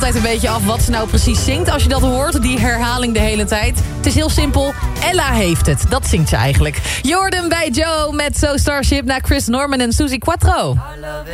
altijd een beetje af wat ze nou precies zingt. Als je dat hoort, die herhaling de hele tijd. Het is heel simpel. Ella heeft het. Dat zingt ze eigenlijk. Jordan bij Joe met So Starship naar Chris Norman en Suzy Quattro.